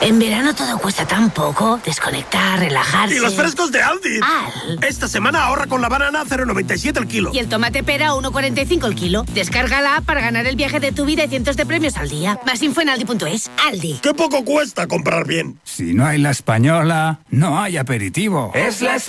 En verano todo cuesta tan poco. Desconectar, relajarse. ¡Y los frescos de Aldi! Al. Esta semana ahorra con la banana a 0,97 el kilo. Y el tomate pera a 1,45 el kilo. Descarga la app para ganar el viaje de tu vida y cientos de premios al día. Más info en aldi.es. Aldi. ¡Qué poco cuesta comprar bien! Si no hay la española, no hay aperitivo. Es la española.